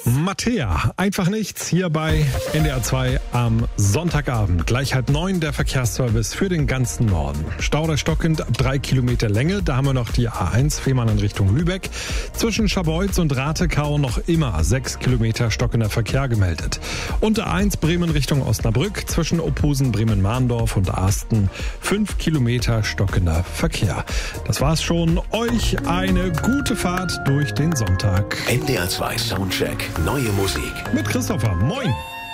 Mattea, einfach nichts hier bei NDR 2 am Sonntagabend. Gleich 8:30 der Verkehrsservice für den ganzen Norden. Stau oder stockend ab 3 Kilometer Länge. Da haben wir noch die A1 Fehmarn in Richtung Lübeck. Zwischen Scharbeutz und Ratekau noch immer 6 Kilometer stockender Verkehr gemeldet. Und A1 Bremen Richtung Osnabrück. Zwischen Ophusen, Bremen-Mahndorf und Asten 5 Kilometer stockender Verkehr. Das war's schon. Euch eine gute Fahrt durch den Sonntag. NDR 2 Soundcheck. Neue Musik. Mit Christopher. Moin.